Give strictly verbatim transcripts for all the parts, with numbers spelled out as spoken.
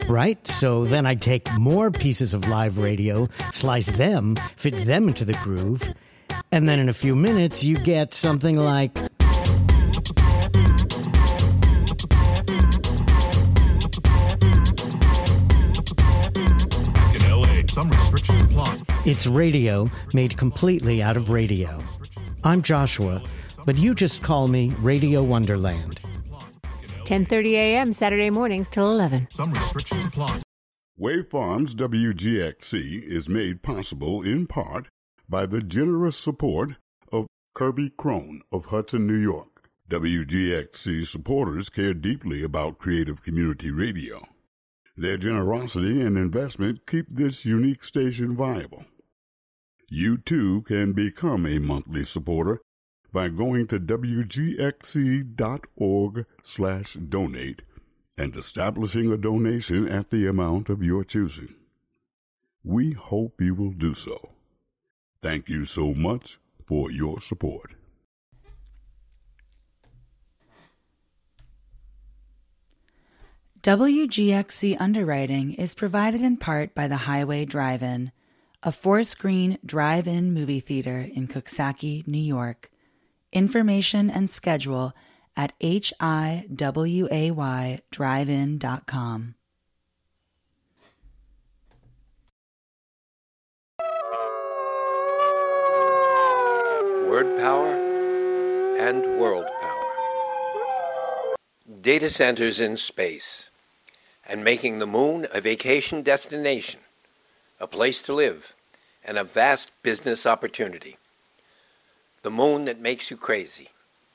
right? So then I'd take more pieces of live radio, slice them, fit them into the groove, and then in a few minutes you get something like... In L A, some restrictions apply. It's radio made completely out of radio. I'm Joshua, but you just call me Radio Wonderland. ten thirty a.m. Saturday mornings till eleven. Some restrictions apply. Wave Farms W G X C is made possible in part by the generous support of Kirby Crone of Hudson, New York. W G X C supporters care deeply about creative community radio. Their generosity and investment keep this unique station viable. You, too, can become a monthly supporter by going to wgxc.org slash donate and establishing a donation at the amount of your choosing. We hope you will do so. Thank you so much for your support. W G X C underwriting is provided in part by the Highway Drive-In, a four-screen drive-in movie theater in Coxsackie, New York. Information and schedule at H I W A Y drive in dot com. Word power and world power. Data centers in space and making the moon a vacation destination, a place to live, and a vast business opportunity. The moon that makes you crazy.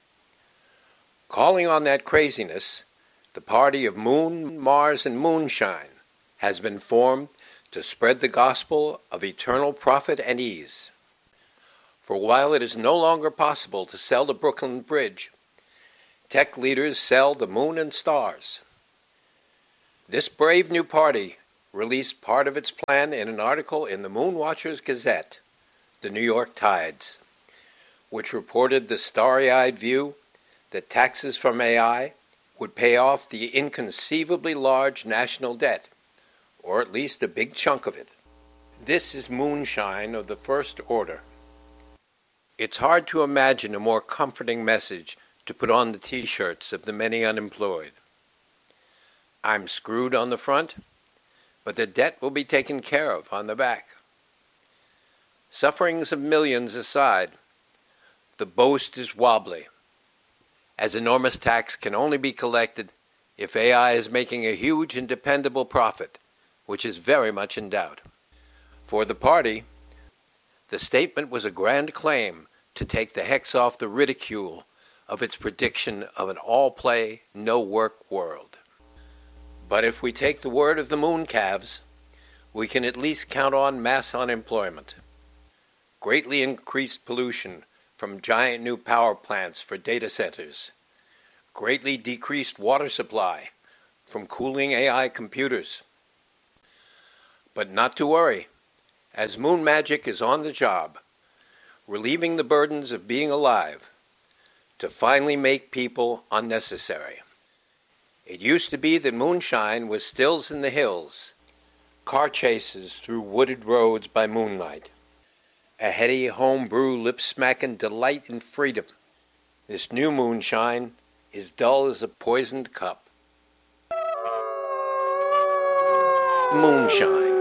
Calling on that craziness, the party of Moon, Mars, and Moonshine has been formed to spread the gospel of eternal profit and ease. For while it is no longer possible to sell the Brooklyn Bridge, tech leaders sell the moon and stars. This brave new party released part of its plan in an article in the Moonwatchers Gazette, the New York Tides, which reported the starry-eyed view that taxes from A I would pay off the inconceivably large national debt, or at least a big chunk of it. This is moonshine of the first order. It's hard to imagine a more comforting message to put on the T-shirts of the many unemployed. I'm screwed on the front, but the debt will be taken care of on the back. Sufferings of millions aside, the boast is wobbly, as enormous tax can only be collected if A I is making a huge and dependable profit, which is very much in doubt. For the party, the statement was a grand claim to take the hex off the ridicule of its prediction of an all-play, no-work world. But if we take the word of the mooncalves, we can at least count on mass unemployment, greatly increased pollution from giant new power plants for data centers, greatly decreased water supply from cooling A I computers. But not to worry, as Moon Magic is on the job, relieving the burdens of being alive, to finally make people unnecessary. It used to be that moonshine was stills in the hills, car chases through wooded roads by moonlight, a heady homebrew lip-smacking delight in freedom. This new moonshine is dull as a poisoned cup. Moonshine.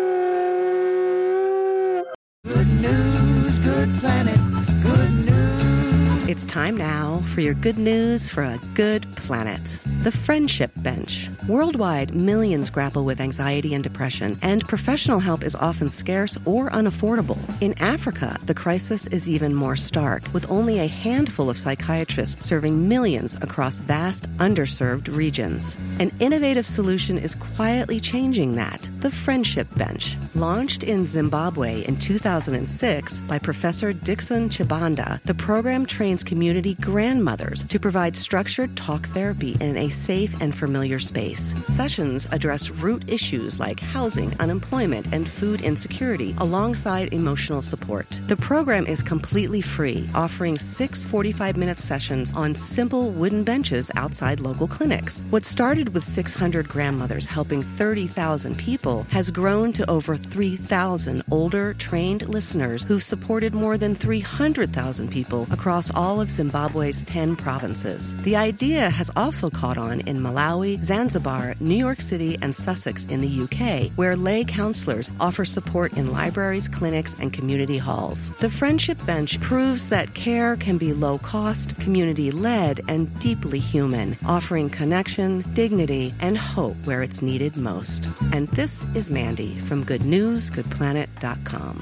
Good news, good planet, good news. It's time now for your good news for a good planet. The Friendship Bench. Worldwide, millions grapple with anxiety and depression, and professional help is often scarce or unaffordable. In Africa, the crisis is even more stark, with only a handful of psychiatrists serving millions across vast, underserved regions. An innovative solution is quietly changing that. The Friendship Bench. Launched in Zimbabwe in two thousand six by Professor Dixon Chibanda, the program trains community community grandmothers to provide structured talk therapy in a safe and familiar space. Sessions address root issues like housing, unemployment, and food insecurity alongside emotional support. The program is completely free, offering six forty-five minute sessions on simple wooden benches outside local clinics. What started with six hundred grandmothers helping thirty thousand people has grown to over three thousand older, trained listeners who've supported more than three hundred thousand people across all of Zimbabwe's ten provinces. The idea has also caught on in Malawi, Zanzibar, New York City, and Sussex in the U K, where lay counselors offer support in libraries, clinics, and community halls. The Friendship Bench proves that care can be low-cost, community-led, and deeply human, offering connection, dignity, and hope where it's needed most. And this is Mandy from good news good planet dot com.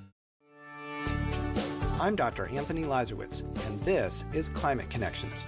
I'm Doctor Anthony Lazarowitz, and this is Climate Connections.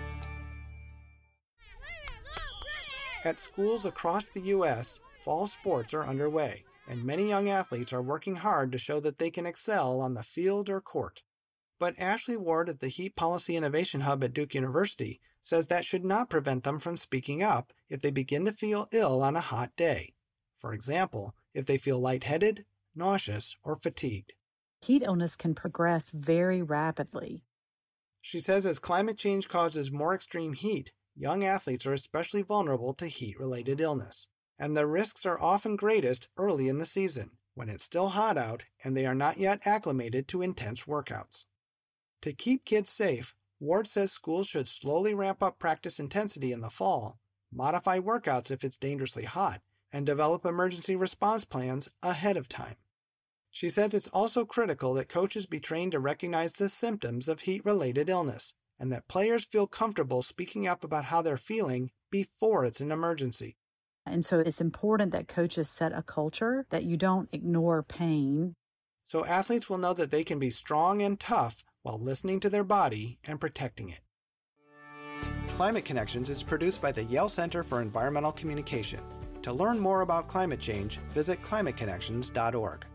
At schools across the U S, fall sports are underway, and many young athletes are working hard to show that they can excel on the field or court. But Ashley Ward at the Heat Policy Innovation Hub at Duke University says that should not prevent them from speaking up if they begin to feel ill on a hot day. For example, if they feel lightheaded, nauseous, or fatigued. Heat illness can progress very rapidly. She says as climate change causes more extreme heat, young athletes are especially vulnerable to heat-related illness, and the risks are often greatest early in the season, when it's still hot out and they are not yet acclimated to intense workouts. To keep kids safe, Ward says schools should slowly ramp up practice intensity in the fall, modify workouts if it's dangerously hot, and develop emergency response plans ahead of time. She says it's also critical that coaches be trained to recognize the symptoms of heat-related illness, and that players feel comfortable speaking up about how they're feeling before it's an emergency. And so it's important that coaches set a culture that you don't ignore pain. So athletes will know that they can be strong and tough while listening to their body and protecting it. Climate Connections is produced by the Yale Center for Environmental Communication. To learn more about climate change, visit climate connections dot org.